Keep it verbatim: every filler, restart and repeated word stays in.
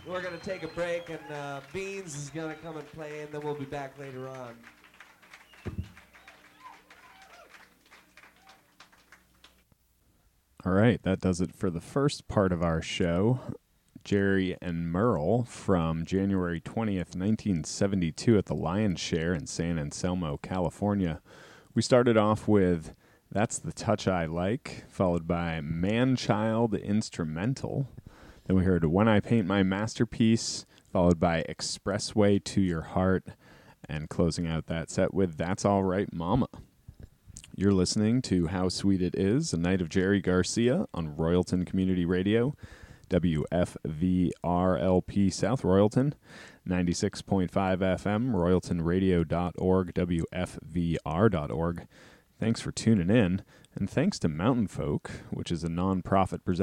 We're going to take a break, and uh, Beans is going to come and play, and then we'll be back later on. All right, that does it for the first part of our show. Jerry and Merle from January twentieth, nineteen seventy-two at the Lion's Share in San Anselmo, California. We started off with That's the Touch I Like, followed by Man-Child Instrumental. Then we heard When I Paint My Masterpiece, followed by Expressway to Your Heart, and closing out that set with That's All Right Mama. You're listening to How Sweet It Is, A Night of Jerry Garcia on Royalton Community Radio, W F V R L P South Royalton, ninety-six point five F M, royalton radio dot org, W F V R dot org. Thanks for tuning in, and thanks to Mountain Folk, which is a non-profit presenter